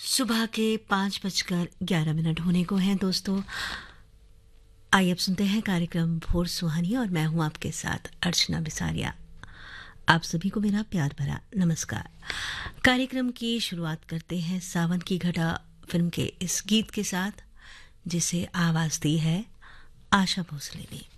सुबह के 5:11 होने को हैं दोस्तों। आइए अब सुनते हैं कार्यक्रम भोर सुहानी और मैं हूं आपके साथ अर्चना बिसारिया। आप सभी को मेरा प्यार भरा नमस्कार। कार्यक्रम की शुरुआत करते हैं सावन की घटा फिल्म के इस गीत के साथ, जिसे आवाज दी है आशा भोसले ने।